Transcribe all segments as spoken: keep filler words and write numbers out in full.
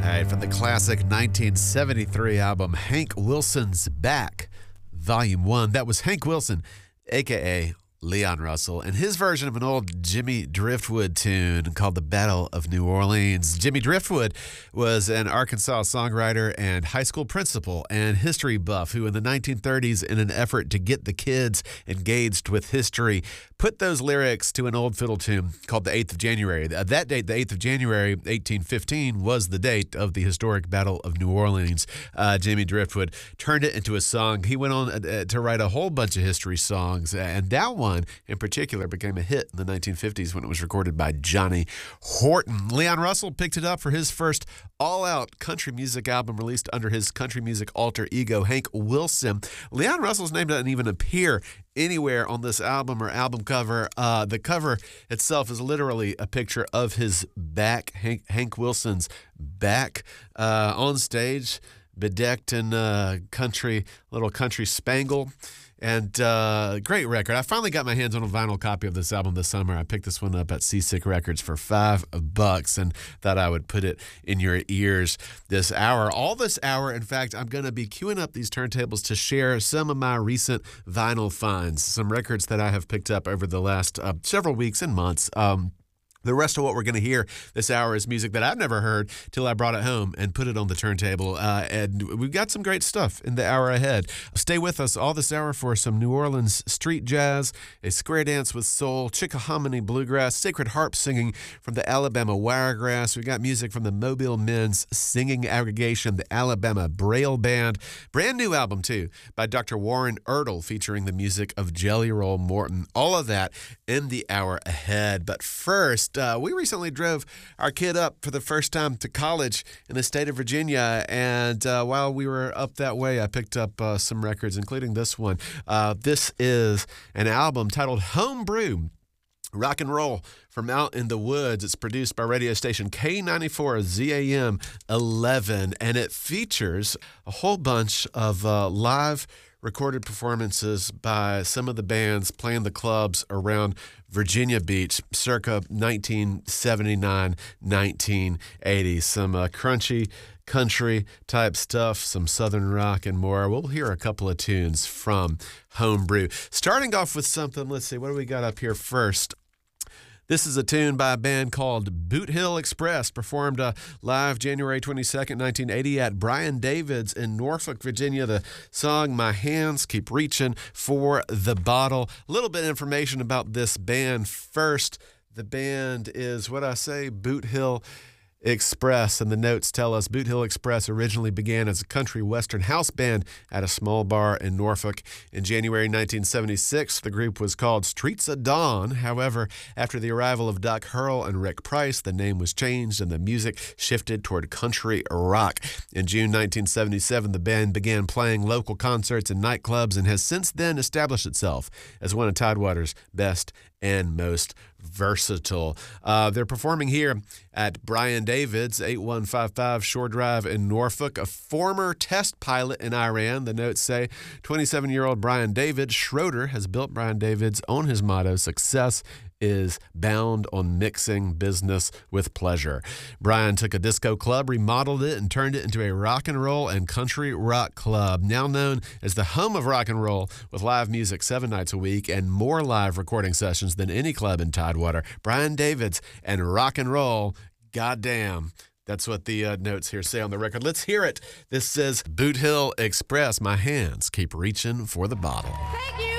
All right, from the classic nineteen seventy-three album Hank Wilson's Back, Volume one. That was Hank Wilson, a k a. Leon Russell, and his version of an old Jimmy Driftwood tune called The Battle of New Orleans. Jimmy Driftwood was an Arkansas songwriter and high school principal and history buff who in the nineteen thirties, in an effort to get the kids engaged with history, put those lyrics to an old fiddle tune called The eighth of January. That date, the eighth of January, eighteen fifteen, was the date of the historic Battle of New Orleans. Uh, Jimmy Driftwood turned it into a song. He went on uh, to write a whole bunch of history songs, and that one in particular became a hit in the nineteen fifties when it was recorded by Johnny Horton. Leon Russell picked it up for his first all-out country music album released under his country music alter ego, Hank Wilson. Leon Russell's name doesn't even appear anywhere on this album or album cover. Uh, the cover itself is literally a picture of his back, Hank, Hank Wilson's back, uh, on stage, bedecked in uh, country, little country spangle. And uh, great record. I finally got my hands on a vinyl copy of this album this summer. I picked this one up at Seasick Records for five bucks and thought I would put it in your ears this hour. All this hour, in fact, I'm going to be queuing up these turntables to share some of my recent vinyl finds, some records that I have picked up over the last uh, several weeks and months. Um, The rest of what we're going to hear this hour is music that I've never heard till I brought it home and put it on the turntable. Uh, and we've got some great stuff in the hour ahead. Stay with us all this hour for some New Orleans street jazz, a square dance with soul, Chickahominy bluegrass, sacred harp singing from the Alabama Wiregrass. We got music from the Mobile Men's Singing Aggregation, the Alabama Braille Band. Brand new album, too, by Doctor Warren Ertl, featuring the music of Jelly Roll Morton. All of that in the hour ahead. But first, Uh, we recently drove our kid up for the first time to college in the state of Virginia, and uh, while we were up that way, I picked up uh, some records, including this one. Uh, this is an album titled Homebrew, Rock and Roll from Out in the Woods. It's produced by radio station K ninety-four Z A M eleven, and it features a whole bunch of uh, live recorded performances by some of the bands playing the clubs around Virginia Beach circa nineteen seventy-nine, nineteen eighty. Some uh, crunchy country type stuff, some southern rock and more. We'll hear a couple of tunes from Homebrew. Starting off with something, let's see, what do we got up here first? This is a tune by a band called Boot Hill Express, performed uh, live January twenty-second, nineteen eighty at Brian David's in Norfolk, Virginia. The song, My Hands Keep Reaching for the Bottle. A little bit of information about this band first. The band is, what I say, Boot Hill Express, and the notes tell us Boot Hill Express originally began as a country western house band at a small bar in Norfolk. In January nineteen seventy-six, the group was called Streets of Dawn. However, after the arrival of Doc Hurl and Rick Price, the name was changed and the music shifted toward country rock. In June nineteen seventy-seven, the band began playing local concerts and nightclubs and has since then established itself as one of Tidewater's best and most versatile. Uh, they're performing here at Brian David's, eighty-one fifty-five Shore Drive in Norfolk. A former test pilot in Iran, the notes say, twenty-seven-year-old Brian David Schroeder has built Brian David's on his motto, success is bound on mixing business with pleasure. Brian took a disco club, remodeled it, and turned it into a rock and roll and country rock club, now known as the home of rock and roll, with live music seven nights a week and more live recording sessions than any club in Tidewater. Brian David's and rock and roll, goddamn. That's what the uh, notes here say on the record. Let's hear it. This says Boot Hill Express, my hands keep reaching for the bottle. Thank you.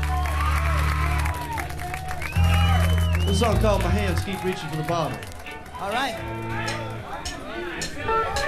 This song called My Hands Keep Reaching for the Bottle. All right.